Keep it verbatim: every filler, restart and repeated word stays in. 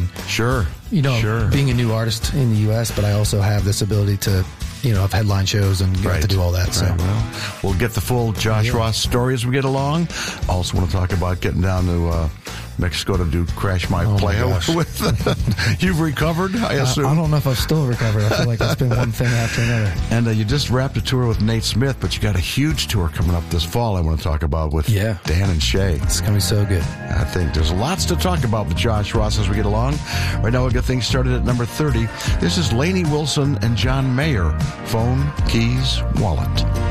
and Sure. You know, sure. being a new artist in the U S, but I also have this ability to, you know, I've headline shows and get right. to do all that. So right. well, we'll get the full Josh yeah. Ross story as we get along. Also want to talk about getting down to uh, Mexico to do Crash My oh Playa my with. You've recovered, I assume. Uh, I don't know if I've still recovered. I feel like it's been one thing after another. And uh, you just wrapped a tour with Nate Smith, but you got a huge tour coming up this fall I want to talk about with yeah. Dan and Shay. It's going to be so good. I think there's lots to talk about with Josh Ross as we get along. Right now we'll get things started at number thirty. This is Lainey Wilson and John Mayer, Phone, Keys, Wallet.